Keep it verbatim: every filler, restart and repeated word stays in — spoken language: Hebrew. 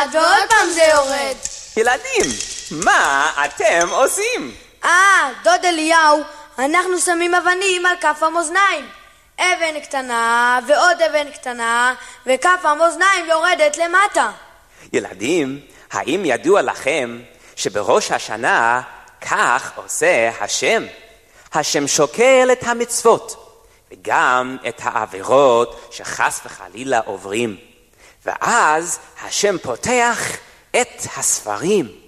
ועוד פעם זה יורד. ילדים, מה אתם עושים? אה, דוד אליהו, אנחנו שמים אבנים על כף המאזניים. אבן קטנה ועוד אבן קטנה, וכף המאזניים יורדת למטה. ילדים, האם ידוע לכם שבראש השנה כך עושה השם? השם שוקל את המצוות וגם את העבירות שחס וחלילה עוברים, ואז השם פותח את הספרים